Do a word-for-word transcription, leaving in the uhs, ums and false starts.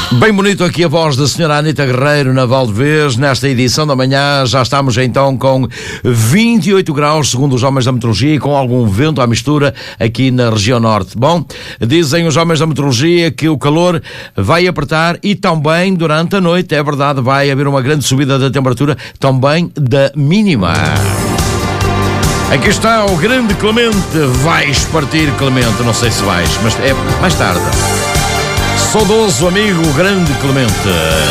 Bem bonito aqui a voz da senhora Anita Guerreiro na Valdevez. Nesta edição da manhã já estamos então com vinte e oito graus, segundo os homens da meteorologia, e com algum vento à mistura aqui na região norte. Bom, dizem os homens da meteorologia que o calor vai apertar e também durante a noite, é verdade, vai haver uma grande subida da temperatura, também da mínima. Aqui está o grande Clemente. Vais partir, Clemente, não sei se vais, mas é mais tarde. Saudoso amigo, grande Clemente.